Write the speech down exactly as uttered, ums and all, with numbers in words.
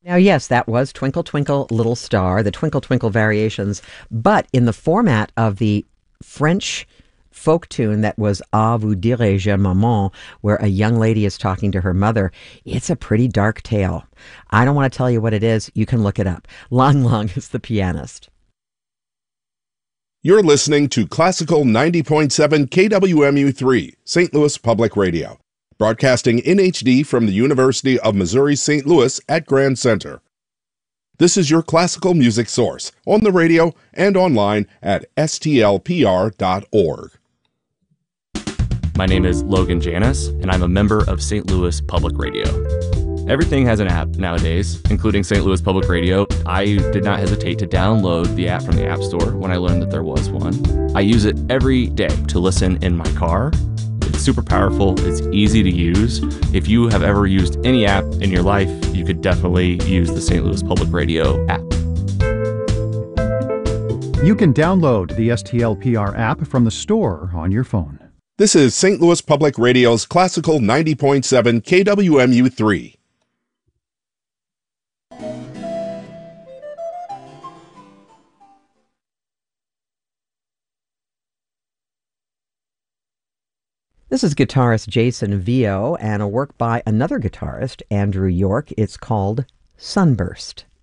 Now, yes, that was Twinkle Twinkle Little Star, the Twinkle Twinkle variations, but in the format of the French folk tune that was "Ah, vous dirai-je, maman," where a young lady is talking to her mother. It's a pretty dark tale. I don't want to tell you what it is. You can look it up. Lang Lang is the pianist. You're listening to Classical ninety point seven K W M U three, Saint Louis Public Radio, broadcasting in H D from the University of Missouri Saint Louis at Grand Center. This is your classical music source on the radio and online at S T L P R dot org. My name is Logan Janis, and I'm a member of Saint Louis Public Radio. Everything has an app nowadays, including Saint Louis Public Radio. I did not hesitate to download the app from the App Store when I learned that there was one. I use it every day to listen in my car. It's super powerful. It's easy to use. If you have ever used any app in your life, you could definitely use the Saint Louis Public Radio app. You can download the S T L P R app from the store on your phone. This is Saint Louis Public Radio's Classical ninety point seven K W M U three. This is guitarist Jason Vio and a work by another guitarist, Andrew York. It's called Sunburst.